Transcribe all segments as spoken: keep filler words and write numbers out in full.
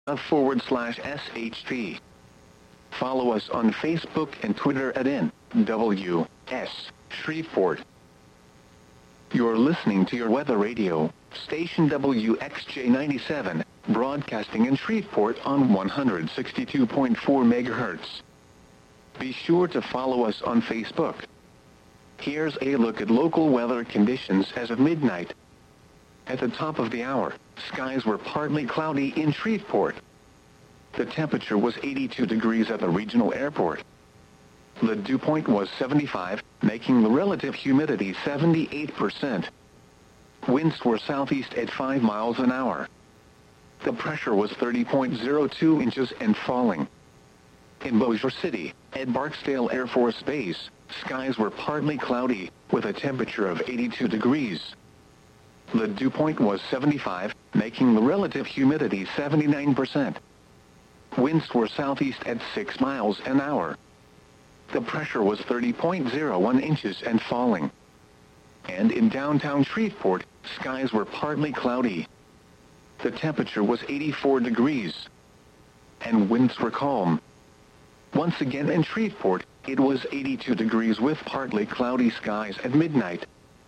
forward slash SHP. Follow us on Facebook and Twitter at N W S Shreveport. You're listening to your weather radio, station W X J ninety-seven, broadcasting in Shreveport on one hundred sixty-two point four megahertz. Be sure to follow us on Facebook. Here's a look at local weather conditions as of midnight. At the top of the hour, skies were partly cloudy in Shreveport. The temperature was eighty-two degrees at the regional airport. The dew point was seventy-five, making the relative humidity seventy-eight percent. Winds were southeast at five miles an hour. The pressure was thirty point zero two inches and falling. In Bossier City, at Barksdale Air Force Base, skies were partly cloudy, with a temperature of eighty-two degrees. The dew point was seventy-five, making the relative humidity seventy-nine percent. Winds were southeast at six miles an hour. The pressure was thirty point zero one inches and falling. And in downtown Shreveport, skies were partly cloudy. The temperature was eighty-four degrees. And winds were calm. Once again in Shreveport, it was eighty-two degrees with partly cloudy skies at midnight.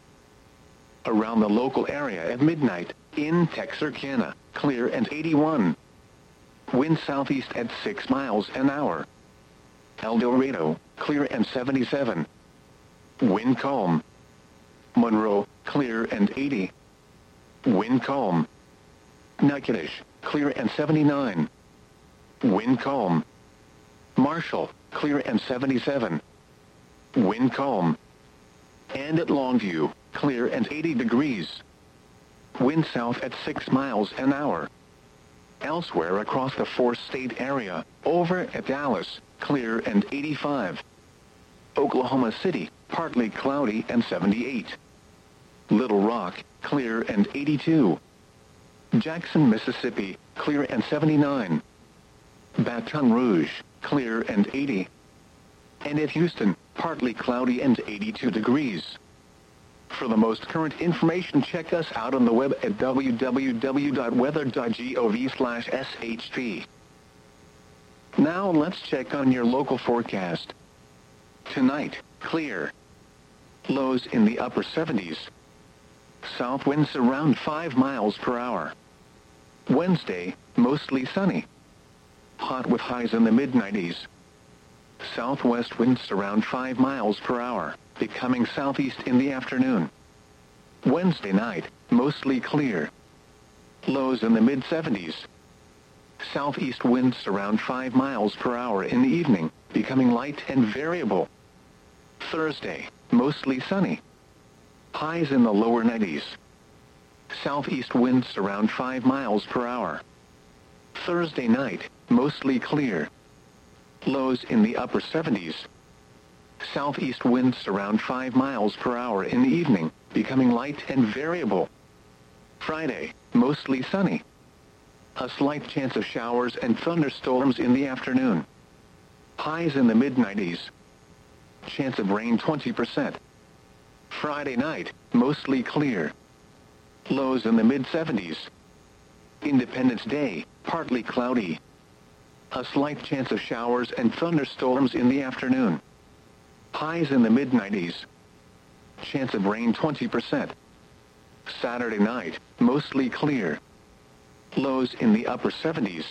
Around the local area at midnight, in Texarkana, clear and eighty-one. Wind southeast at six miles an hour. El Dorado, clear and seventy-seven. Wind calm. Monroe, clear and eighty. Wind calm. Natchitoches, clear and seventy-nine. Wind calm. Marshall, clear and seventy-seven. Wind calm. And at Longview, clear and eighty degrees. Wind south at six miles an hour. Elsewhere across the four-state area, over at Dallas, clear and eighty-five. Oklahoma City, partly cloudy and seventy-eight. Little Rock, clear and eighty-two. Jackson, Mississippi, clear and seventy-nine. Baton Rouge, clear and eighty. And at Houston, partly cloudy and eighty-two degrees. For the most current information, check us out on the web at w w w dot weather dot gov slash S H P. Now let's check on your local forecast. Tonight, clear. Lows in the upper seventies. South winds around five miles per hour. Wednesday, mostly sunny. Hot with highs in the mid nineties. Southwest winds around five miles per hour, becoming southeast in the afternoon. Wednesday night, mostly clear. Lows in the mid seventies. Southeast winds around five miles per hour in the evening, becoming light and variable. Thursday, mostly sunny. Highs in the lower nineties. Southeast winds around five miles per hour. Thursday night, mostly clear. Lows in the upper seventies. Southeast winds around five miles per hour in the evening, becoming light and variable. Friday, mostly sunny. A slight chance of showers and thunderstorms in the afternoon. Highs in the mid nineties. Chance of rain twenty percent. Friday night, mostly clear. Lows in the mid seventies. Independence Day, partly cloudy. A slight chance of showers and thunderstorms in the afternoon. Highs in the mid nineties. Chance of rain twenty percent. Saturday night, mostly clear. Lows in the upper seventies.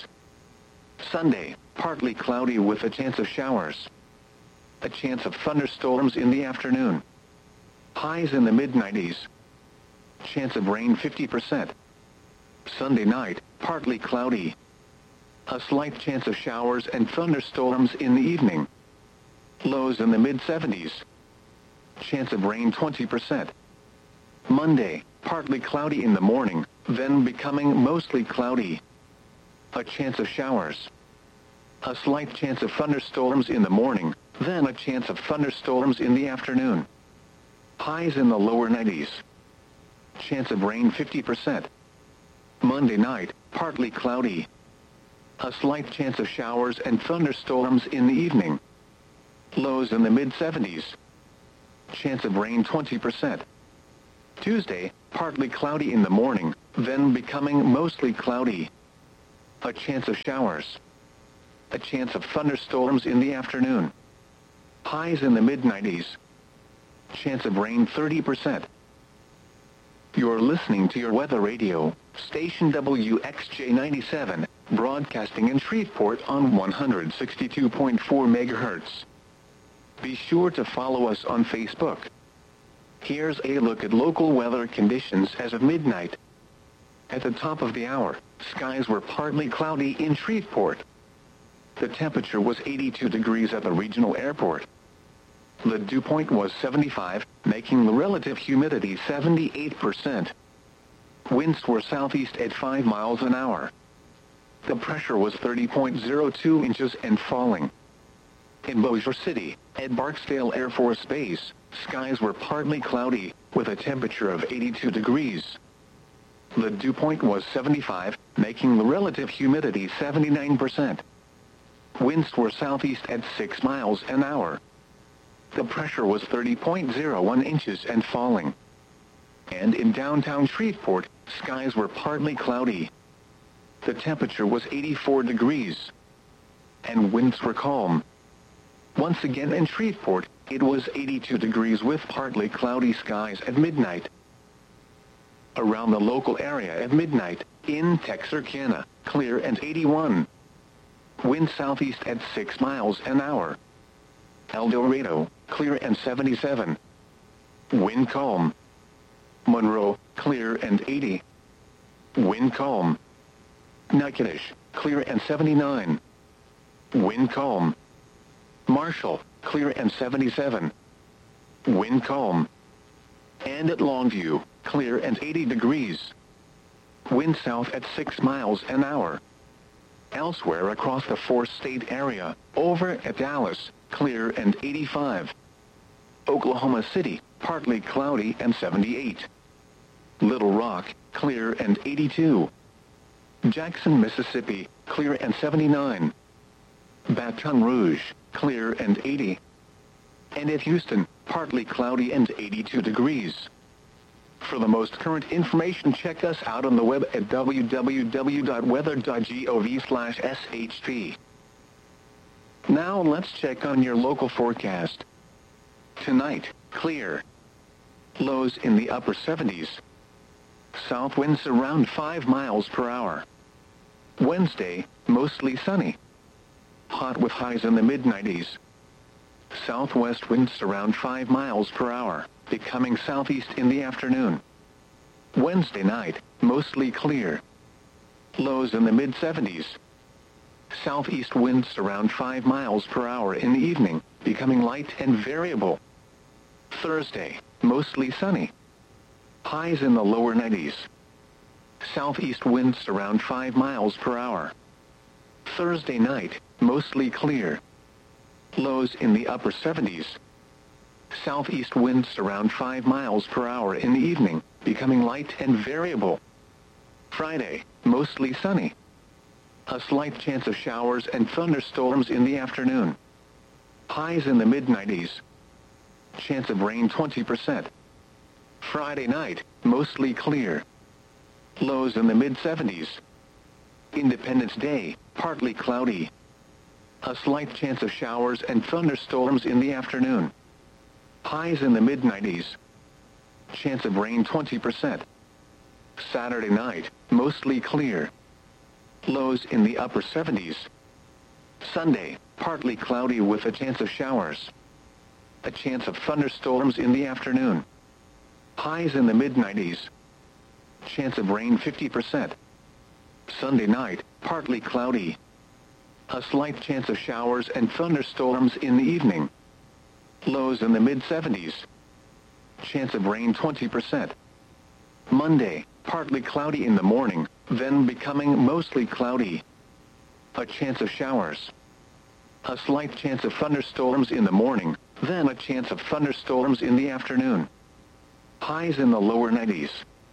Sunday, partly cloudy with a chance of showers. A chance of thunderstorms in the afternoon. Highs in the mid nineties. Chance of rain fifty percent. Sunday night, partly cloudy. A slight chance of showers and thunderstorms in the evening. Lows in the mid seventies. Chance of rain twenty percent. Monday, partly cloudy in the morning, then becoming mostly cloudy. A chance of showers. A slight chance of thunderstorms in the morning, then a chance of thunderstorms in the afternoon. Highs in the lower nineties. Chance of rain fifty percent. Monday night, partly cloudy. A slight chance of showers and thunderstorms in the evening. Lows in the mid seventies. Chance of rain twenty percent. Tuesday, partly cloudy in the morning, then becoming mostly cloudy. A chance of showers. A chance of thunderstorms in the afternoon. Highs in the mid nineties. Chance of rain thirty percent. You're listening to your weather radio, station W X J ninety-seven, broadcasting in Shreveport on one hundred sixty-two point four megahertz. Be sure to follow us on Facebook. Here's a look at local weather conditions as of midnight. At the top of the hour, skies were partly cloudy in Shreveport. The temperature was eighty-two degrees at the regional airport. The dew point was seventy-five, making the relative humidity seventy-eight percent. Winds were southeast at five miles an hour. The pressure was thirty point zero two inches and falling. In Bossier City, at Barksdale Air Force Base, skies were partly cloudy, with a temperature of eighty-two degrees. The dew point was seventy-five, making the relative humidity seventy-nine percent. Winds were southeast at six miles an hour. The pressure was thirty point zero one inches and falling. And in downtown Shreveport, skies were partly cloudy. The temperature was eighty-four degrees. And winds were calm. Once again in Shreveport, it was eighty-two degrees with partly cloudy skies at midnight. Around the local area at midnight, in Texarkana, clear and eighty-one. Wind southeast at six miles an hour. El Dorado, clear and seventy-seven. Wind calm. Monroe, clear and eighty. Wind calm. Natchitoches, clear and seventy-nine. Wind calm. Marshall, clear and seventy-seven. Wind calm. And at Longview, clear and eighty degrees. Wind south at six miles an hour. Elsewhere across the four-state area, over at Dallas, clear and eighty-five. Oklahoma City, partly cloudy and seventy-eight. Little Rock, clear and eighty-two. Jackson, Mississippi, clear and seventy-nine. Baton Rouge, clear and eighty. And at Houston, partly cloudy and eighty-two degrees. For the most current information, check us out on the web at w w w dot weather dot gov slash s h p. Now let's check on your local forecast. Tonight, clear. Lows in the upper seventies. South winds around five miles per hour. Wednesday, mostly sunny. Hot with highs in the mid nineties. Southwest winds around five miles per hour, becoming southeast in the afternoon. Wednesday night, mostly clear. Lows in the mid seventies. Southeast winds around five miles per hour in the evening, becoming light and variable. Thursday, mostly sunny. Highs in the lower nineties. Southeast winds around five miles per hour. Thursday night, mostly clear. Lows in the upper seventies. Southeast winds around five miles per hour in the evening, becoming light and variable. Friday, mostly sunny. A slight chance of showers and thunderstorms in the afternoon. Highs in the mid nineties. Chance of rain twenty percent. Friday night, mostly clear. Lows in the mid seventies. Independence Day, partly cloudy. A slight chance of showers and thunderstorms in the afternoon. Highs in the mid nineties. Chance of rain twenty percent. Saturday night, mostly clear. Lows in the upper seventies. Sunday, partly cloudy with a chance of showers. A chance of thunderstorms in the afternoon. Highs in the mid nineties. Chance of rain fifty percent. Sunday night, partly cloudy. A slight chance of showers and thunderstorms in the evening. Lows in the mid seventies. Chance of rain twenty percent. Monday, partly cloudy in the morning, then becoming mostly cloudy. A chance of showers. A slight chance of thunderstorms in the morning, then a chance of thunderstorms in the afternoon. Highs in the lower nineties.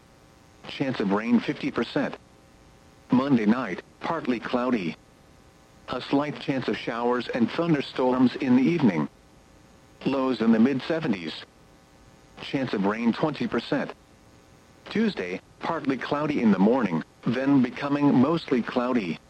Chance of rain fifty percent. Monday night, partly cloudy. A slight chance of showers and thunderstorms in the evening. Lows in the mid seventies. Chance of rain twenty percent. Tuesday, partly cloudy in the morning, then becoming mostly cloudy.